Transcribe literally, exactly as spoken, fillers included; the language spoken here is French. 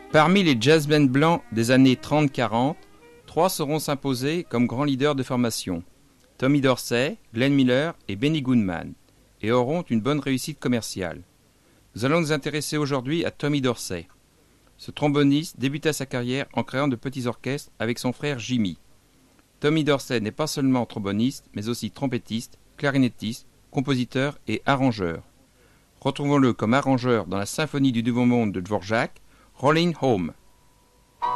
Parmi les jazzmen blancs des années trente quarante, trois sauront s'imposer comme grands leaders de formation. Tommy Dorsey, Glenn Miller et Benny Goodman, et auront une bonne réussite commerciale. Nous allons nous intéresser aujourd'hui à Tommy Dorsey. Ce tromboniste débuta sa carrière en créant de petits orchestres avec son frère Jimmy. Tommy Dorsey n'est pas seulement tromboniste, mais aussi trompettiste, clarinettiste, compositeur et arrangeur. Retrouvons-le comme arrangeur dans la symphonie du Nouveau Monde de Dvorak, Rolling Home.